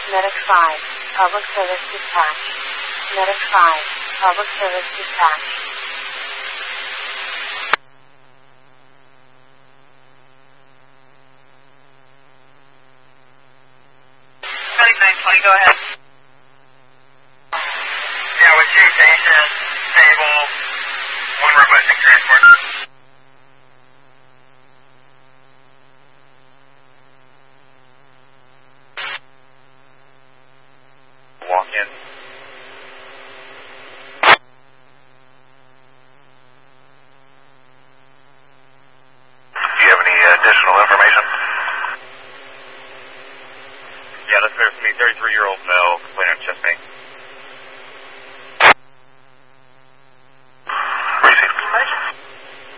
Medic 5, Public Service Dispatch. Medic 5, Public Service Dispatch. Medic 920, go ahead. Yeah, with two patients, stable, one requesting transport. Walk in.